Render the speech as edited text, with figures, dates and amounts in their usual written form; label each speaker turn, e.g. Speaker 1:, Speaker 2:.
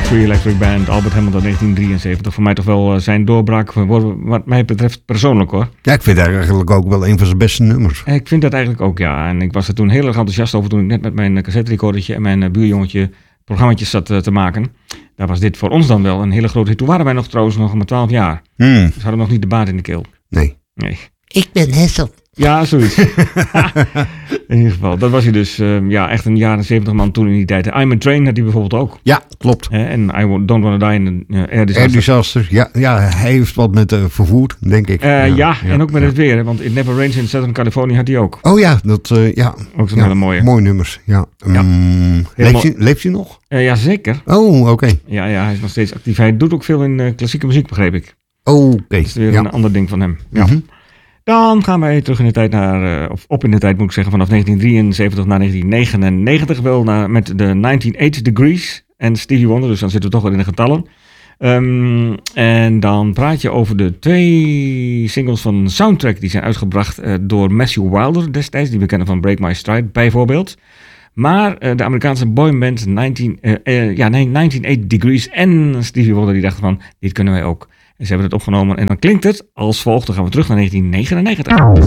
Speaker 1: Free Electric Band, Albert Hamilton 1973. Voor mij toch wel zijn doorbraak, wat mij betreft persoonlijk hoor.
Speaker 2: Ja, ik vind eigenlijk ook wel een van zijn beste nummers.
Speaker 1: Ik vind dat eigenlijk ook, ja. En ik was er toen heel erg enthousiast over toen ik net met mijn cassette-recordertje en mijn buurjongetje programmaatjes zat te maken. Daar was dit voor ons dan wel een hele grote hit. Toen waren wij nog trouwens nog maar 12 jaar. Dus hadden nog niet de baard in de keel.
Speaker 2: Nee.
Speaker 3: Ik ben Hessel.
Speaker 1: Ja, zoiets. In ieder geval, dat was hij dus echt een jaren 70 man toen in die tijd. I'm a Train had hij bijvoorbeeld ook.
Speaker 2: Ja, klopt.
Speaker 1: En I Don't Wanna Die in Air Disaster.
Speaker 2: Air Disaster, ja, hij heeft wat met vervoer, denk ik.
Speaker 1: En ook met het weer, hè, want It Never Rains in Southern California had hij ook.
Speaker 2: Oh ja,
Speaker 1: Ook zo'n hele mooie.
Speaker 2: Mooie nummers, ja. Leeft hij nog?
Speaker 1: Ja, zeker.
Speaker 2: Oh, oké.
Speaker 1: Ja, hij is nog steeds actief. Hij doet ook veel in klassieke muziek, begreep ik.
Speaker 2: Oké.
Speaker 1: Dat is weer een ander ding van hem. Ja.
Speaker 2: Mm-hmm.
Speaker 1: Dan gaan wij terug in de tijd op in de tijd moet ik zeggen, vanaf 1973 naar 1999. Wel met de 1980 Degrees en Stevie Wonder, dus dan zitten we toch wel in de getallen. En dan praat je over de 2 singles van een soundtrack die zijn uitgebracht door Matthew Wilder destijds, die we kennen van Break My Stride bijvoorbeeld. Maar de Amerikaanse boyband 1980 Degrees en Stevie Wonder die dachten van, dit kunnen wij ook. En ze hebben het opgenomen en dan klinkt het als volgt. Dan gaan we terug naar 1999.